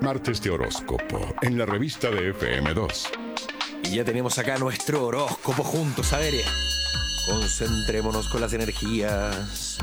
Martes de horóscopo en la revista de FM2. Y ya tenemos acá nuestro horóscopo juntos. A ver, concentrémonos con las energías.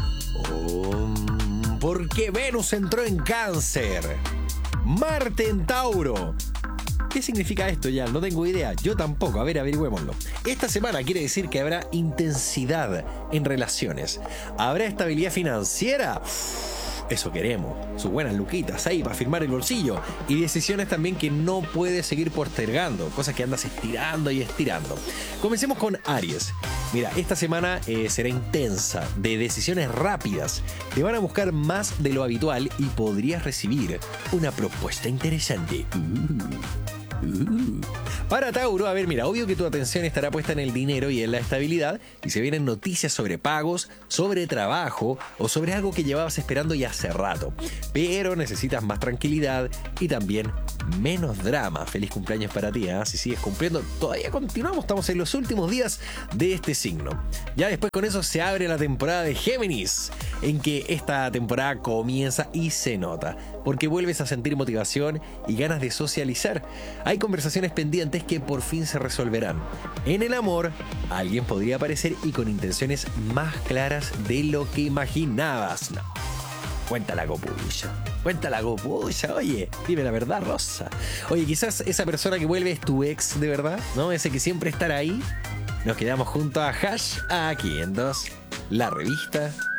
Porque Venus entró en Cáncer, Marte en Tauro. ¿Qué significa esto ya? No tengo idea. Yo tampoco. A ver, averigüémoslo. Esta semana quiere decir que habrá intensidad en relaciones. ¿Habrá estabilidad financiera? Eso queremos. Sus buenas luquitas ahí para firmar el bolsillo. Y decisiones también que no puedes seguir postergando. Cosas que andas estirando y estirando. Comencemos con Aries. Mira, esta semana será intensa, de decisiones rápidas. Te van a buscar más de lo habitual y podrías recibir una propuesta interesante. Para Tauro, a ver, mira, obvio que tu atención estará puesta en el dinero y en la estabilidad, y se vienen noticias sobre pagos, sobre trabajo o sobre algo que llevabas esperando ya hace rato. Pero necesitas más tranquilidad y también menos drama. Feliz cumpleaños para ti, ¿eh? Si sigues cumpliendo, todavía continuamos, estamos en los últimos días de este signo. Ya después con eso se abre la temporada de Géminis, en que esta temporada comienza y se nota, porque vuelves a sentir motivación y ganas de socializar. Hay conversaciones pendientes que por fin se resolverán. En el amor, alguien podría aparecer y con intenciones más claras de lo que imaginabas. No. Cuenta la copulla, oye, dime la verdad, Rosa. Oye, quizás esa persona que vuelve es tu ex de verdad, ¿no? Ese que siempre estará ahí. Nos quedamos junto a Hash aquí en 2, la revista